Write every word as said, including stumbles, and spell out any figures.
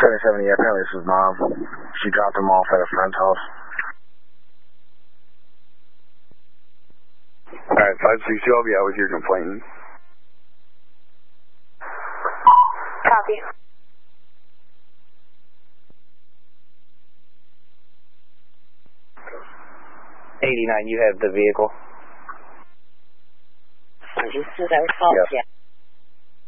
seventy-seven, yeah, apparently this was Mom. She dropped him off at a friend's house. Alright, five six twelve, yeah, I was here complaining. Copy. eighty-nine, you have the vehicle. This is our fault, Yes. yeah.